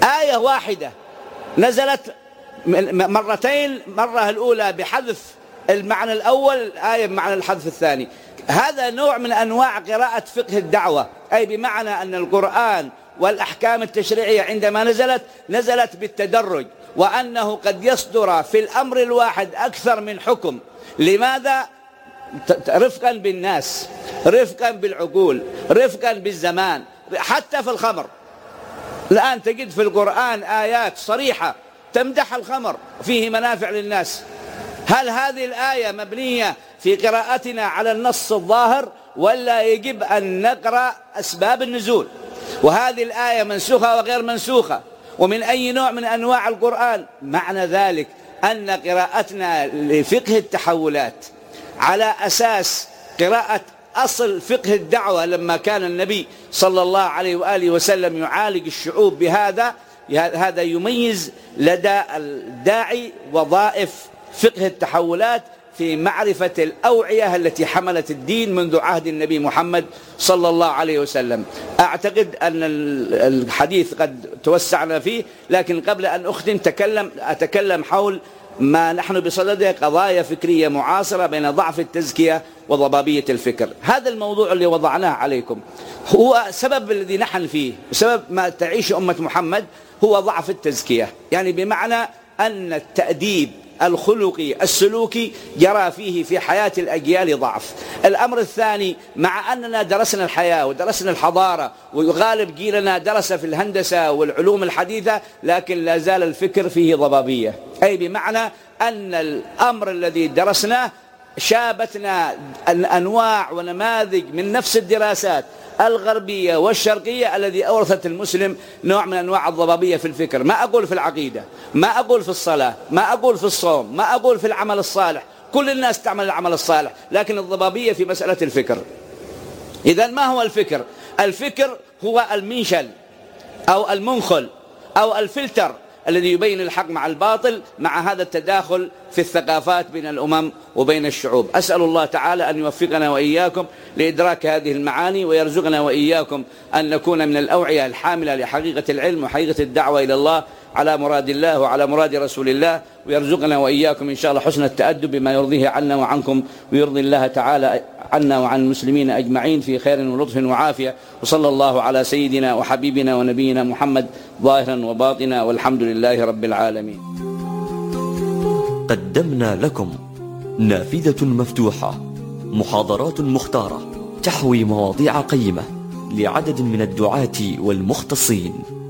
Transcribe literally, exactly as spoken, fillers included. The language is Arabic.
آية واحدة نزلت مرتين، مرة الأولى بحذف المعنى الأول، آية بمعنى الحذف الثاني. هذا نوع من أنواع قراءة فقه الدعوة، أي بمعنى أن القرآن والأحكام التشريعية عندما نزلت نزلت بالتدرج، وأنه قد يصدر في الأمر الواحد أكثر من حكم. لماذا؟ رفقا بالناس، رفقا بالعقول، رفقا بالزمان. حتى في الخمر الآن تجد في القرآن آيات صريحة تمدح الخمر، فيه منافع للناس. هل هذه الآية مبنية في قراءتنا على النص الظاهر، ولا يجب أن نقرأ أسباب النزول؟ وهذه الآية منسوخة وغير منسوخة، ومن أي نوع من أنواع القرآن؟ معنى ذلك أن قراءتنا لفقه التحولات على أساس قراءة أصل فقه الدعوة، لما كان النبي صلى الله عليه وآله وسلم يعالج الشعوب بهذا، هذا يميز لدى الداعي وظائف فقه التحولات في معرفة الأوعية التي حملت الدين منذ عهد النبي محمد صلى الله عليه وسلم. أعتقد أن الحديث قد توسعنا فيه، لكن قبل أن أختم تكلم أتكلم حول ما نحن بصدده، قضايا فكرية معاصرة بين ضعف التزكية وضبابية الفكر. هذا الموضوع اللي وضعناه عليكم هو سبب الذي نحن فيه، سبب ما تعيش أمة محمد هو ضعف التزكية، يعني بمعنى أن التأديب الخلقي السلوكي جرى فيه في حياة الأجيال ضعف. الأمر الثاني، مع أننا درسنا الحياة ودرسنا الحضارة، وغالب جيلنا درس في الهندسة والعلوم الحديثة، لكن لا زال الفكر فيه ضبابية، أي بمعنى أن الأمر الذي درسناه شابتنا أنواع ونماذج من نفس الدراسات الغربية والشرقية الذي أورثت المسلم نوع من أنواع الضبابية في الفكر. ما أقول في العقيدة، ما أقول في الصلاة، ما أقول في الصوم، ما أقول في العمل الصالح، كل الناس تعمل العمل الصالح، لكن الضبابية في مسألة الفكر. إذن ما هو الفكر؟ الفكر هو المنشل أو المنخل أو الفلتر الذي يبين الحق مع الباطل، مع هذا التداخل في الثقافات بين الأمم وبين الشعوب. أسأل الله تعالى أن يوفقنا وإياكم لإدراك هذه المعاني، ويرزقنا وإياكم أن نكون من الأوعية الحاملة لحقيقة العلم وحقيقة الدعوة إلى الله على مراد الله وعلى مراد رسول الله، ويرزقنا وإياكم إن شاء الله حسن التأدب بما يرضيه عنا وعنكم، ويرضي الله تعالى عنا وعن المسلمين أجمعين في خير ولطف وعافية. وصلى الله على سيدنا وحبيبنا ونبينا محمد ظاهرا وباطنا، والحمد لله رب العالمين. قدمنا لكم نافذة مفتوحة، محاضرات مختارة تحوي مواضيع قيمة لعدد من الدعاة والمختصين.